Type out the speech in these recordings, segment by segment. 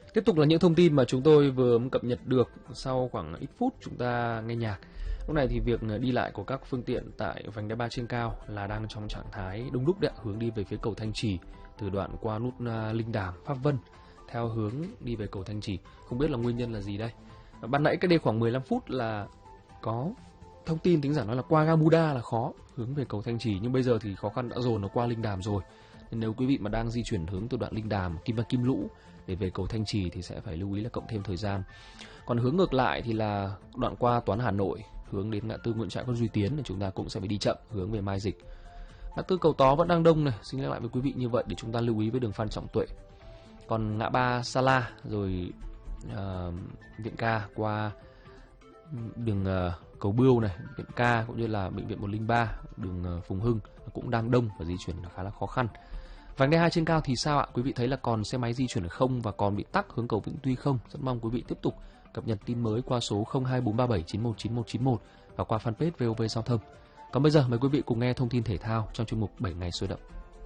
Tiếp tục là những thông tin mà chúng tôi vừa cập nhật được sau khoảng ít phút chúng ta nghe nhạc. Lúc này thì việc đi lại của các phương tiện tại vành đai 3 trên cao là đang trong trạng thái đông đúc đấy, hướng đi về phía cầu Thanh Trì từ đoạn qua nút Linh Đàm, Pháp Vân theo hướng đi về cầu Thanh Trì. Không biết là nguyên nhân là gì đây. Ban nãy cách đây khoảng 15 phút là có thông tin tính giả nói là qua ga Buda là khó hướng về cầu Thanh Trì, nhưng bây giờ thì khó khăn đã dồn nó qua Linh Đàm rồi. Nên nếu quý vị mà đang di chuyển hướng từ đoạn Linh Đàm, Kim Lũ để về cầu Thanh Trì thì sẽ phải lưu ý là cộng thêm thời gian. Còn hướng ngược lại thì là đoạn qua Toán Hà Nội hướng đến ngã tư Nguyễn Trãi, Con Duy Tiến thì chúng ta cũng sẽ phải đi chậm hướng về Mai Dịch. Ngã tư Cầu Tó vẫn đang đông này, xin nhắc lại với quý vị như vậy để chúng ta lưu ý với đường Phan Trọng Tuệ. Còn ngã ba Sa La rồi Viện Ca qua đường Cầu Bươu này, Viện Ca cũng như là bệnh viện 103, đường Phùng Hưng cũng đang đông và di chuyển khá là khó khăn. Vành đai 2 trên cao thì sao ạ? Quý vị thấy là còn xe máy di chuyển không và còn bị tắc hướng cầu Vĩnh Tuy không? Rất mong quý vị tiếp tục cập nhật tin mới qua số 02437919191 và qua fanpage VOV Giao thông. Còn bây giờ mời quý vị cùng nghe thông tin thể thao trong chuyên mục 7 ngày sôi động.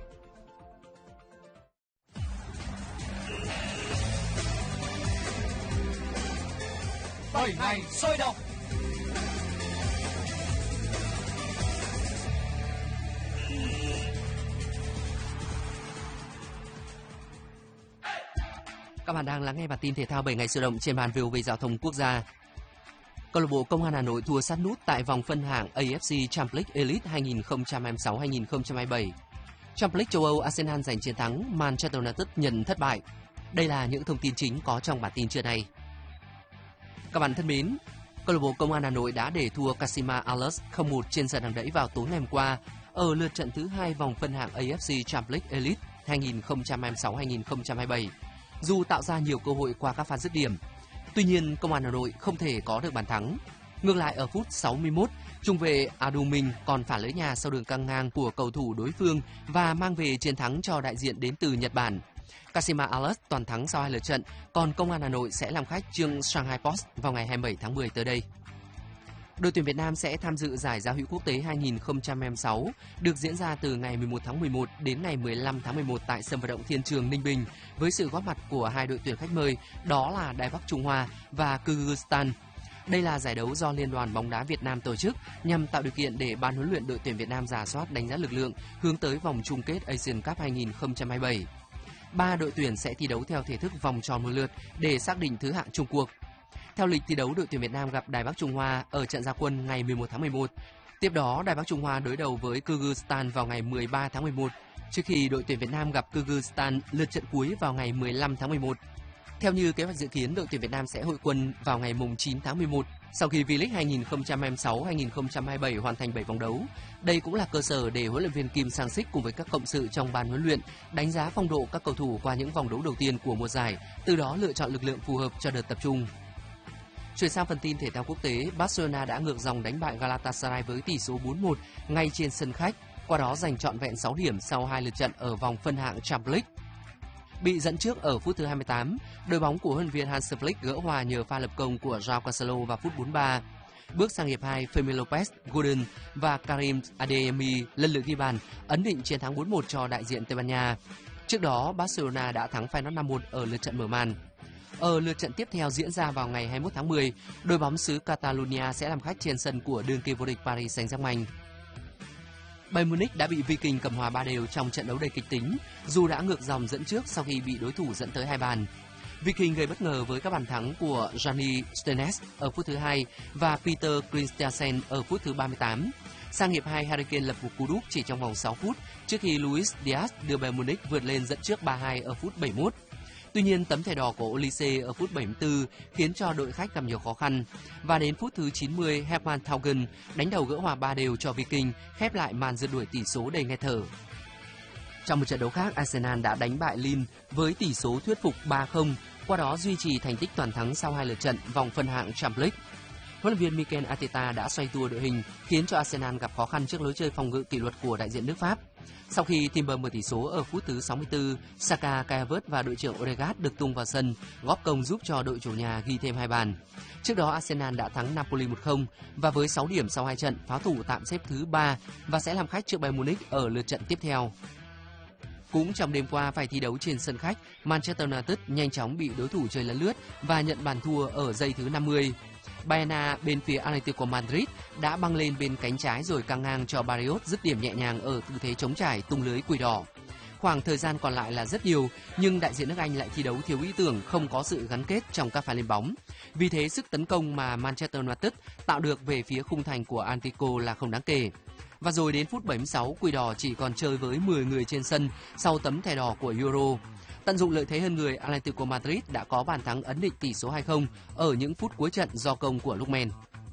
Ngày sôi động. Các bạn đang lắng nghe bản tin thể thao 7 ngày sôi động trên ban VOV Giao thông Quốc gia. Câu lạc bộ Công an Hà Nội thua sát nút tại vòng phân hạng AFC Champions League Elite 2026-2027. Champions League châu Âu, Arsenal giành chiến thắng, Manchester United nhận thất bại. Đây là những thông tin chính có trong bản tin trưa nay. Các bạn thân mến, câu lạc bộ Công an Hà Nội đã để thua Kashima Antlers 0-1 trên sân Hàng Đẫy vào tối ngày hôm qua ở lượt trận thứ 2 vòng phân hạng AFC Champions League Elite 2026-2027. Dù tạo ra nhiều cơ hội qua các pha dứt điểm, tuy nhiên Công an Hà Nội không thể có được bàn thắng. Ngược lại ở phút 61, trung vệ Adu Minh còn phản lưới nhà sau đường căng ngang của cầu thủ đối phương và mang về chiến thắng cho đại diện đến từ Nhật Bản. Kashima Antlers toàn thắng sau 2 lượt trận, còn Công an Hà Nội sẽ làm khách trước Shanghai Post vào ngày 27 tháng 10 tới đây. Đội tuyển Việt Nam sẽ tham dự giải Giao hữu quốc tế 2026 được diễn ra từ ngày 11 tháng 11 đến ngày 15 tháng 11 tại sân vận động Thiên Trường Ninh Bình với sự góp mặt của hai đội tuyển khách mời, đó là Đài Bắc Trung Hoa và Kyrgyzstan. Đây là giải đấu do Liên đoàn bóng đá Việt Nam tổ chức nhằm tạo điều kiện để ban huấn luyện đội tuyển Việt Nam rà soát đánh giá lực lượng hướng tới vòng chung kết Asian Cup 2027. 3 đội tuyển sẽ thi đấu theo thể thức vòng tròn một lượt để xác định thứ hạng chung cuộc. Theo lịch thi đấu, đội tuyển Việt Nam gặp Đài Bắc Trung Hoa ở trận ra quân ngày 11 tháng 11. Tiếp đó, Đài Bắc Trung Hoa đối đầu với Kyrgyzstan vào ngày 13 tháng 11, trước khi đội tuyển Việt Nam gặp Kyrgyzstan lượt trận cuối vào ngày 15 tháng 11. Theo như kế hoạch dự kiến, đội tuyển Việt Nam sẽ hội quân vào ngày 9 tháng 11. Sau khi V-League 2026-2027 hoàn thành 7 vòng đấu, đây cũng là cơ sở để huấn luyện viên Kim Sang-sik cùng với các cộng sự trong ban huấn luyện đánh giá phong độ các cầu thủ qua những vòng đấu đầu tiên của mùa giải, từ đó lựa chọn lực lượng phù hợp cho đợt tập trung. Chuyển sang phần tin thể thao quốc tế, Barcelona đã ngược dòng đánh bại Galatasaray với tỷ số 4-1 ngay trên sân khách, qua đó giành trọn vẹn 6 điểm sau 2 lượt trận ở vòng phân hạng Champions League. Bị dẫn trước ở phút thứ 28, đội bóng của huấn luyện viên Hans Flick gỡ hòa nhờ pha lập công của Joao Cancelo vào phút 43. Bước sang hiệp 2, Fermin Lopez, Godin và Karim Adeyemi lần lượt ghi bàn, ấn định chiến thắng 4-1 cho đại diện Tây Ban Nha. Trước đó, Barcelona đã thắng Feyenoord 5-1 ở lượt trận mở màn. Ở lượt trận tiếp theo diễn ra vào ngày 21 tháng 10, đội bóng xứ Catalonia sẽ làm khách trên sân của đương kim vô địch Paris Saint-Germain. Bayern Munich đã bị Viking cầm hòa 3 đều trong trận đấu đầy kịch tính, dù đã ngược dòng dẫn trước sau khi bị đối thủ dẫn tới 2 bàn. Viking gây bất ngờ với các bàn thắng của Gianni Stenes ở phút thứ 2 và Peter Christiansen ở phút thứ 38. Sang hiệp 2, Harry Kane lập một cú đúp chỉ trong vòng 6 phút trước khi Luis Diaz đưa Bayern Munich vượt lên dẫn trước 3-2 ở phút 71. Tuy nhiên, tấm thẻ đỏ của Olise ở phút 74 khiến cho đội khách gặp nhiều khó khăn. Và đến phút thứ 90, Herman Thaugen đánh đầu gỡ hòa 3 đều cho Viking, khép lại màn rượt đuổi tỷ số đầy nghẹt thở. Trong một trận đấu khác, Arsenal đã đánh bại Lille với tỷ số thuyết phục 3-0, qua đó duy trì thành tích toàn thắng sau 2 lượt trận vòng phân hạng Champions League. Huấn luyện viên Mikel Arteta đã xoay tua đội hình, khiến cho Arsenal gặp khó khăn trước lối chơi phòng ngự kỷ luật của đại diện nước Pháp. Sau khi Timber mở tỷ số ở phút thứ 64, Saka, Kai Havertz và đội trưởng Odegaard được tung vào sân, góp công giúp cho đội chủ nhà ghi thêm 2 bàn. Trước đó, Arsenal đã thắng Napoli 1-0 và với 6 điểm sau 2 trận, pháo thủ tạm xếp thứ 3 và sẽ làm khách trước Bayern Munich ở lượt trận tiếp theo. Cũng trong đêm qua phải thi đấu trên sân khách, Manchester United nhanh chóng bị đối thủ chơi lấn lướt và nhận bàn thua ở giây thứ 50. Bayern bên phía Atletico Madrid đã băng lên bên cánh trái rồi căng ngang cho Barrios dứt điểm nhẹ nhàng ở tư thế chống trải tung lưới quỷ đỏ. Khoảng thời gian còn lại là rất nhiều, nhưng đại diện nước Anh lại thi đấu thiếu ý tưởng, không có sự gắn kết trong các pha lên bóng. Vì thế sức tấn công mà Manchester United tạo được về phía khung thành của Atletico là không đáng kể. Và rồi đến phút 76, Quỷ Đỏ chỉ còn chơi với 10 người trên sân sau tấm thẻ đỏ của Euro. Tận dụng lợi thế hơn người, Atletico Madrid đã có bàn thắng ấn định tỷ số 2-0 ở những phút cuối trận do công của Lookman.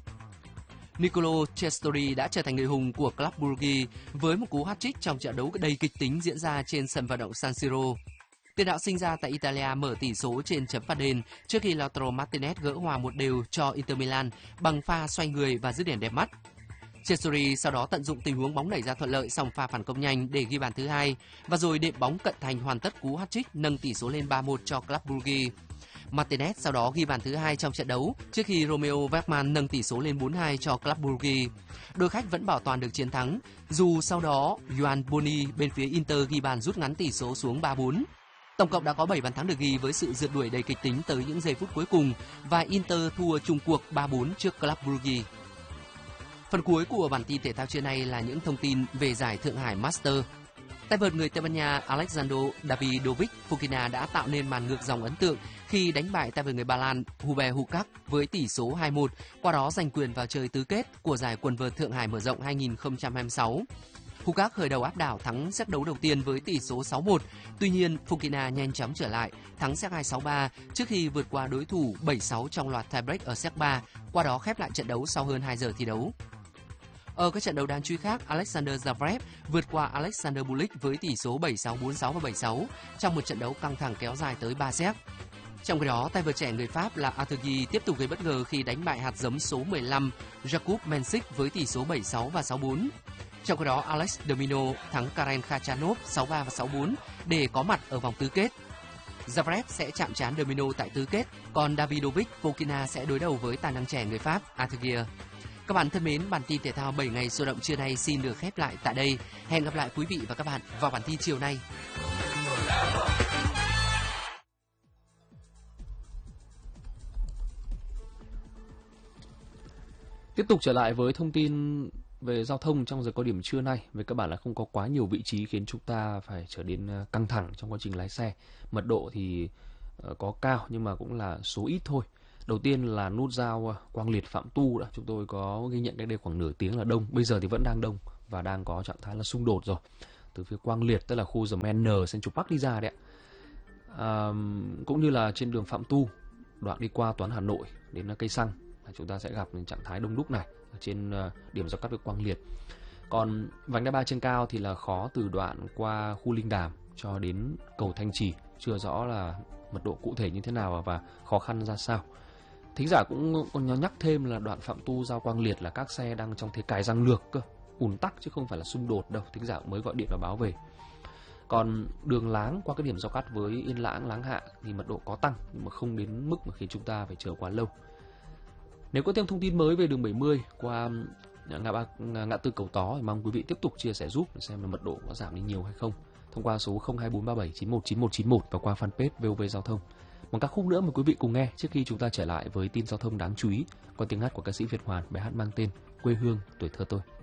Nicolo Cestari đã trở thành người hùng của Club Brugge với một cú hat-trick trong trận đấu đầy kịch tính diễn ra trên sân vận động San Siro. Tiền đạo sinh ra tại Italia mở tỷ số trên chấm phạt đền trước khi Lautaro Martinez gỡ hòa 1-1 cho Inter Milan bằng pha xoay người và dứt điểm đẹp mắt. Cestari sau đó tận dụng tình huống bóng đẩy ra thuận lợi xong pha phản công nhanh để ghi bàn thứ hai và rồi đệm bóng cận thành hoàn tất cú hat-trick nâng tỷ số lên 3-1 cho Club Brugge. Martinez sau đó ghi bàn thứ hai trong trận đấu trước khi Romeo Weckman nâng tỷ số lên 4-2 cho Club Brugge. Đội khách vẫn bảo toàn được chiến thắng, dù sau đó Yohan Boni bên phía Inter ghi bàn rút ngắn tỷ số xuống 3-4. Tổng cộng đã có 7 bàn thắng được ghi với sự rượt đuổi đầy kịch tính tới những giây phút cuối cùng và Inter thua chung cuộc 3-4 trước Club Brugge. Phần cuối của bản tin thể thao trưa nay là những thông tin về giải Thượng Hải Master. Tay vợt người Tây Ban Nha Alexander Davidovic Fokina đã tạo nên màn ngược dòng ấn tượng khi đánh bại tay vợt người Ba Lan Hubert Hurkacz với tỷ số 2-1, qua đó giành quyền vào chơi tứ kết của giải quần vợt Thượng Hải mở rộng 2026. Hurkacz khởi đầu áp đảo thắng set đấu đầu tiên với tỷ số 6-1, tuy nhiên Fokina nhanh chóng trở lại, thắng set 2-6-3 trước khi vượt qua đối thủ 7-6 trong loạt tiebreak ở set 3, qua đó khép lại trận đấu sau hơn 2 giờ thi đấu. Ở các trận đấu đáng chú ý khác, Alexander Zverev vượt qua Alexander Bublik với tỷ số 7-6, 4-6 và 7-6 trong một trận đấu căng thẳng kéo dài tới 3 set. Trong khi đó, tay vợt trẻ người Pháp là Arthur tiếp tục gây bất ngờ khi đánh bại hạt giống số 15 Jakub Mensik với tỷ số 7-6 và 6-4. Trong khi đó, Alex de Minaur thắng Karen Khachanov 6-3 và 6-4 để có mặt ở vòng tứ kết. Zverev sẽ chạm trán de Minaur tại tứ kết, còn Davidovic Fokina sẽ đối đầu với tài năng trẻ người Pháp Arthur. Các bạn thân mến, bản tin thể thao 7 ngày sôi động trưa nay xin được khép lại tại đây. Hẹn gặp lại quý vị và các bạn vào bản tin chiều nay. Tiếp tục trở lại với thông tin về giao thông trong giờ cao điểm trưa nay. Về cơ bản là không có quá nhiều vị trí khiến chúng ta phải trở nên căng thẳng trong quá trình lái xe. Mật độ thì có cao nhưng mà cũng là số ít thôi. Đầu tiên là nút giao Quang Liệt Phạm Tu đã chúng tôi có ghi nhận cách đây khoảng nửa tiếng là đông, bây giờ thì vẫn đang đông và đang có trạng thái là xung đột rồi. Từ phía Quang Liệt tức là khu The Manor Central Park đi ra đấy ạ. Cũng như là trên đường Phạm Tu đoạn đi qua Toán Hà Nội đến cây xăng chúng ta sẽ gặp trạng thái đông đúc này ở trên điểm giao cắt với Quang Liệt. Còn vành đai 3 trên cao thì là khó từ đoạn qua khu Linh Đàm cho đến cầu Thanh Trì, chưa rõ là mật độ cụ thể như thế nào và khó khăn ra sao. Thính giả cũng còn nhắc thêm là đoạn Phạm Tu giao Quang Liệt là các xe đang trong thế cài răng lược cơ, ùn tắc chứ không phải là xung đột đâu. Thính giả mới gọi điện và báo về. Còn đường Láng qua cái điểm giao cắt với Yên Lãng, Láng Hạ thì mật độ có tăng nhưng mà không đến mức mà khiến chúng ta phải chờ quá lâu. Nếu có thêm thông tin mới về đường 70 qua ngã tư Cầu Tó thì mong quý vị tiếp tục chia sẻ giúp để xem là mật độ có giảm đi nhiều hay không thông qua số 02437919191 và qua fanpage VOV Giao thông. Một ca khúc nữa mời quý vị cùng nghe trước khi chúng ta trở lại với tin giao thông đáng chú ý qua tiếng hát của ca sĩ Việt Hoàn, bài hát mang tên Quê Hương Tuổi Thơ Tôi.